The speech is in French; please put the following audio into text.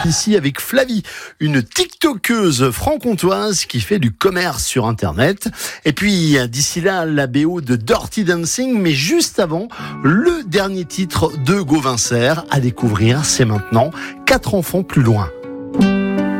ici avec Flavie, une tiktokeuse franc-comtoise qui fait du commerce sur Internet. Et puis, d'ici là, la BO de Dirty Dancing, mais juste avant, le dernier titre de Gauvin Serre à découvrir, c'est maintenant 4 enfants plus loin.